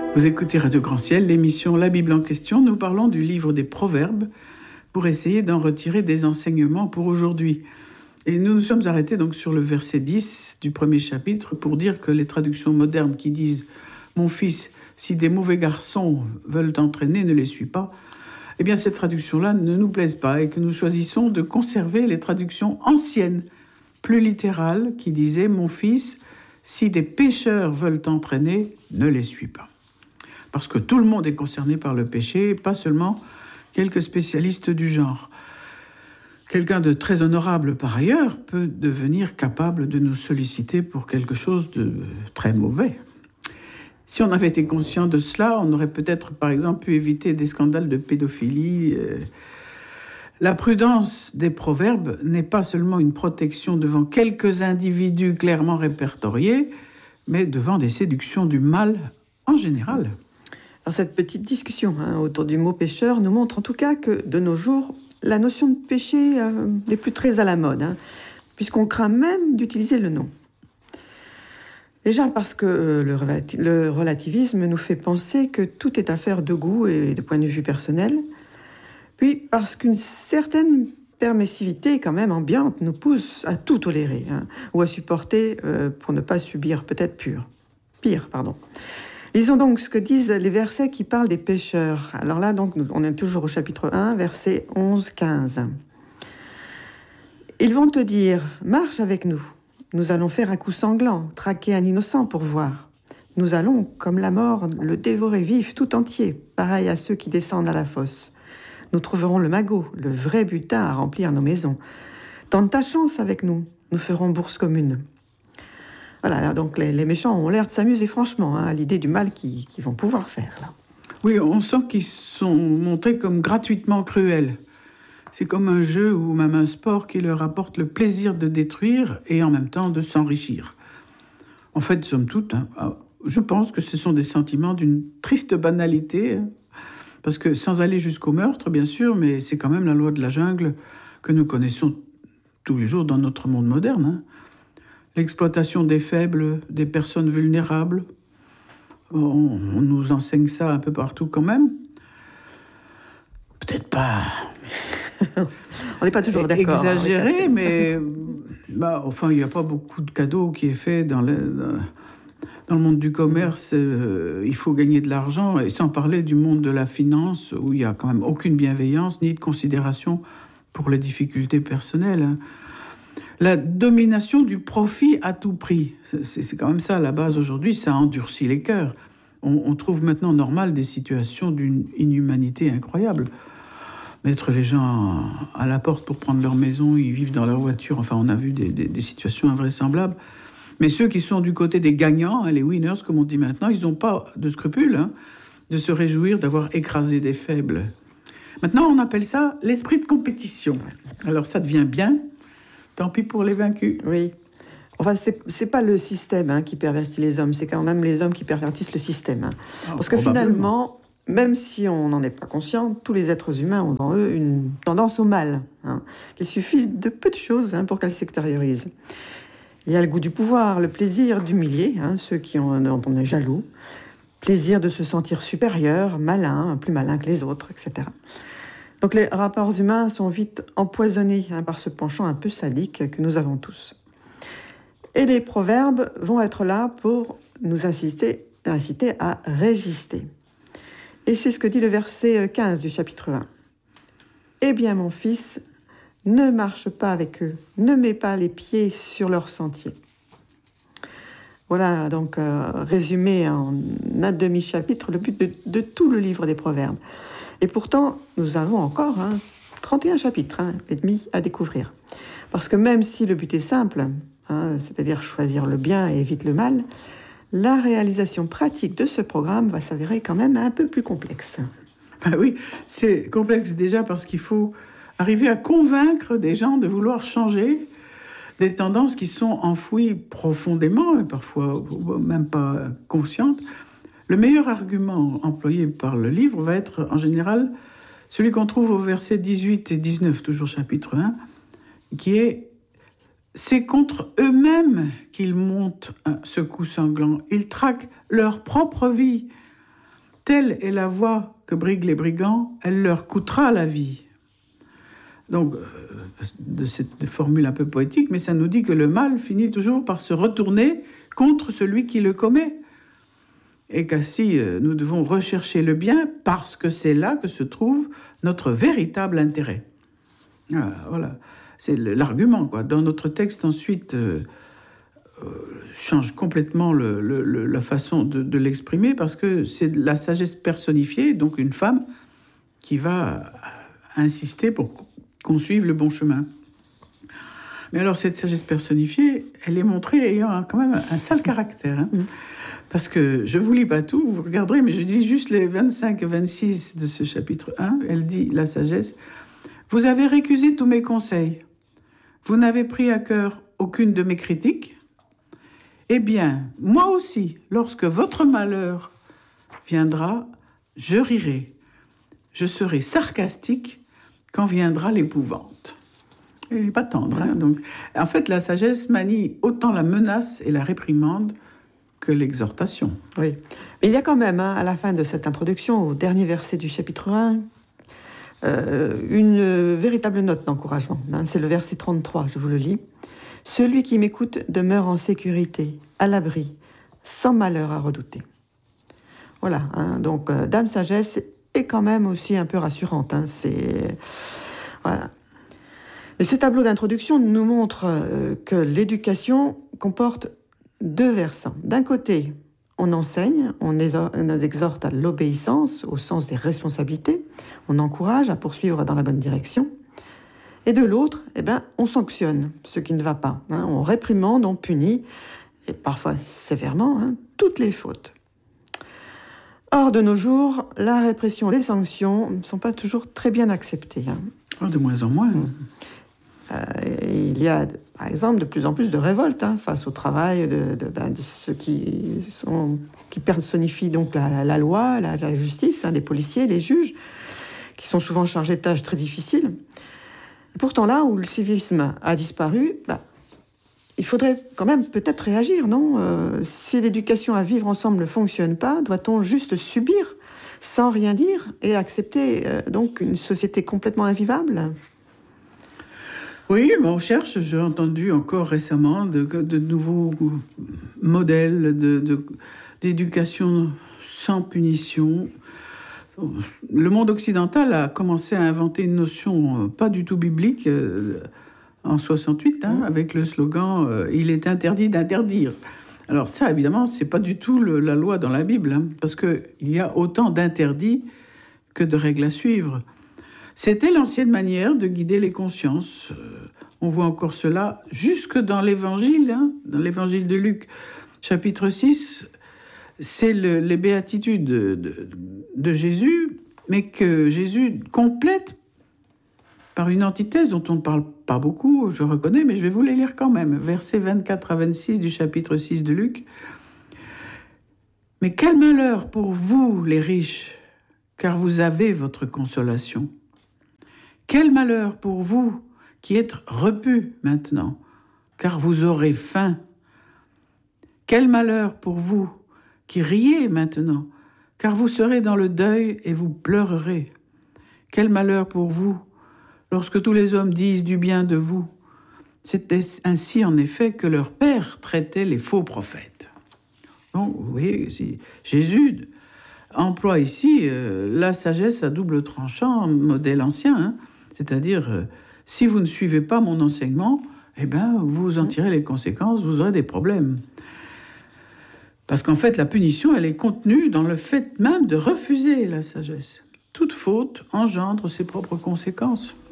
Vous écoutez Radio Grand Ciel, l'émission La Bible en question. Nous parlons du livre des Proverbes pour essayer d'en retirer des enseignements pour aujourd'hui. Et nous nous sommes arrêtés donc sur le verset 10 du premier chapitre pour dire que les traductions modernes qui disent « Mon fils, si des mauvais garçons veulent t'entraîner, ne les suis pas », eh bien cette traduction-là ne nous plaise pas et que nous choisissons de conserver les traductions anciennes, plus littérales, qui disaient « Mon fils, si des pécheurs veulent t'entraîner, ne les suis pas ». Parce que tout le monde est concerné par le péché, pas seulement quelques spécialistes du genre. Quelqu'un de très honorable par ailleurs peut devenir capable de nous solliciter pour quelque chose de très mauvais. Si on avait été conscient de cela, on aurait peut-être par exemple pu éviter des scandales de pédophilie. La prudence des proverbes n'est pas seulement une protection devant quelques individus clairement répertoriés, mais devant des séductions du mal en général. Alors cette petite discussion autour du mot pécheur nous montre en tout cas que de nos jours, la notion de péché n'est plus très à la mode, puisqu'on craint même d'utiliser le nom. Déjà parce que le relativisme nous fait penser que tout est affaire de goût et de point de vue personnel, puis parce qu'une certaine permissivité quand même ambiante nous pousse à tout tolérer, ou à supporter pour ne pas subir peut-être pire. Lisons donc ce que disent les versets qui parlent des pécheurs. Alors là, donc, on est toujours au chapitre 1, versets 11-15. Ils vont te dire, marche avec nous. Nous allons faire un coup sanglant, traquer un innocent pour voir. Nous allons, comme la mort, le dévorer vif tout entier, pareil à ceux qui descendent à la fosse. Nous trouverons le magot, le vrai butin à remplir nos maisons. Tente ta chance avec nous, nous ferons bourse commune. Voilà, donc les méchants ont l'air de s'amuser franchement à l'idée du mal qu'ils vont pouvoir faire. Là. Oui, on sent qu'ils sont montrés comme gratuitement cruels. C'est comme un jeu ou même un sport qui leur apporte le plaisir de détruire et en même temps de s'enrichir. En fait, somme toute, je pense que ce sont des sentiments d'une triste banalité, parce que sans aller jusqu'au meurtre, bien sûr, mais c'est quand même la loi de la jungle que nous connaissons tous les jours dans notre monde moderne. L'exploitation des faibles, des personnes vulnérables. On nous enseigne ça un peu partout quand même. Peut-être pas... On n'est pas toujours d'accord. Exagéré, mais... il n'y a pas beaucoup de cadeaux qui est fait dans le monde du commerce. Il faut gagner de l'argent, et sans parler du monde de la finance, où il n'y a quand même aucune bienveillance, ni de considération pour les difficultés personnelles. La domination du profit à tout prix, c'est quand même ça à la base aujourd'hui, ça endurcit les cœurs. On trouve maintenant normal des situations d'une inhumanité incroyable. Mettre les gens à la porte pour prendre leur maison, ils vivent dans leur voiture, enfin on a vu des situations invraisemblables. Mais ceux qui sont du côté des gagnants, les winners comme on dit maintenant, ils n'ont pas de scrupules de se réjouir d'avoir écrasé des faibles. Maintenant on appelle ça l'esprit de compétition. Alors ça devient bien. Tant pis pour les vaincus. Oui. Enfin, c'est pas le système qui pervertit les hommes, c'est quand même les hommes qui pervertissent le système. Parce que finalement, même si on n'en est pas conscient, tous les êtres humains ont en eux une tendance au mal. Il suffit de peu de choses pour qu'elles s'extériorisent. Il y a le goût du pouvoir, le plaisir d'humilier ceux dont on est jaloux, plaisir de se sentir supérieur, malin, plus malin que les autres, etc. Donc les rapports humains sont vite empoisonnés par ce penchant un peu sadique que nous avons tous. Et les proverbes vont être là pour nous inciter à résister. Et c'est ce que dit le verset 15 du chapitre 1. « Eh bien, mon fils, ne marche pas avec eux, ne mets pas les pieds sur leur sentier. » Voilà donc résumé en un demi-chapitre le but de tout le livre des proverbes. Et pourtant, nous avons encore 31 chapitres et demi à découvrir. Parce que même si le but est simple, c'est-à-dire choisir le bien et éviter le mal, la réalisation pratique de ce programme va s'avérer quand même un peu plus complexe. Oui, c'est complexe déjà parce qu'il faut arriver à convaincre des gens de vouloir changer des tendances qui sont enfouies profondément et parfois même pas conscientes. Le meilleur argument employé par le livre va être en général celui qu'on trouve au verset 18 et 19, toujours chapitre 1, qui est « C'est contre eux-mêmes qu'ils montent ce coup sanglant. Ils traquent leur propre vie. telle est la voie que briguent les brigands, elle leur coûtera la vie. Donc, de cette formule un peu poétique, mais ça nous dit que le mal finit toujours par se retourner contre celui qui le commet. Et qu'ainsi, nous devons rechercher le bien parce que c'est là que se trouve notre véritable intérêt. Voilà, c'est l'argument, quoi. Dans notre texte, ensuite, change complètement la façon de l'exprimer parce que c'est la sagesse personnifiée, donc une femme qui va insister pour qu'on suive le bon chemin. Mais alors, cette sagesse personnifiée, elle est montrée ayant quand même un sale caractère. Hein. Parce que je ne vous lis pas tout, vous regarderez, mais je lis juste les 25 et 26 de ce chapitre 1. Elle dit, la sagesse, « Vous avez récusé tous mes conseils. Vous n'avez pris à cœur aucune de mes critiques. Eh bien, moi aussi, lorsque votre malheur viendra, je rirai. Je serai sarcastique quand viendra l'épouvante. » Il n'est pas tendre. Hein, donc, en fait, la sagesse manie autant la menace et la réprimande que l'exhortation. Oui. Mais il y a quand même, à la fin de cette introduction, au dernier verset du chapitre 1, une véritable note d'encouragement. C'est le verset 33, je vous le lis. « Celui qui m'écoute demeure en sécurité, à l'abri, sans malheur à redouter. » Voilà, donc Dame Sagesse est quand même aussi un peu rassurante. Voilà. Mais ce tableau d'introduction nous montre que l'éducation comporte deux versants. D'un côté, on enseigne, on exhorte à l'obéissance au sens des responsabilités, on encourage à poursuivre dans la bonne direction. Et de l'autre, on sanctionne ce qui ne va pas. On réprimande, on punit, et parfois sévèrement, toutes les fautes. Or, de nos jours, la répression, les sanctions ne sont pas toujours très bien acceptées. De moins en moins. Il y a, par exemple, de plus en plus de révoltes face au travail de ceux qui personnifient donc la loi, la justice, les policiers, les juges, qui sont souvent chargés de tâches très difficiles. Et pourtant, là où le civisme a disparu, il faudrait quand même peut-être réagir, non ? Si l'éducation à vivre ensemble ne fonctionne pas, doit-on juste subir sans rien dire et accepter donc une société complètement invivable ? Oui, mais on cherche, j'ai entendu encore récemment, de nouveaux modèles d'éducation sans punition. Le monde occidental a commencé à inventer une notion pas du tout biblique en 68, avec le slogan « Il est interdit d'interdire ». Alors ça, évidemment, c'est pas du tout la loi dans la Bible, parce qu'il y a autant d'interdits que de règles à suivre. C'était l'ancienne manière de guider les consciences. On voit encore cela jusque dans l'Évangile, dans l'Évangile de Luc, chapitre 6. C'est les béatitudes de Jésus, mais que Jésus complète par une antithèse dont on ne parle pas beaucoup, je reconnais, mais je vais vous les lire quand même. Versets 24 à 26 du chapitre 6 de Luc. « Mais quel malheur pour vous, les riches, car vous avez votre consolation. Quel malheur pour vous qui êtes repus maintenant, car vous aurez faim. Quel malheur pour vous qui riez maintenant, car vous serez dans le deuil et vous pleurerez. Quel malheur pour vous, lorsque tous les hommes disent du bien de vous. C'était ainsi, en effet, que leur père traitait les faux prophètes. » Donc, vous voyez, Jésus emploie ici la sagesse à double tranchant, modèle ancien, c'est-à-dire, si vous ne suivez pas mon enseignement, vous en tirez les conséquences, vous aurez des problèmes. Parce qu'en fait, la punition, elle est contenue dans le fait même de refuser la sagesse. Toute faute engendre ses propres conséquences.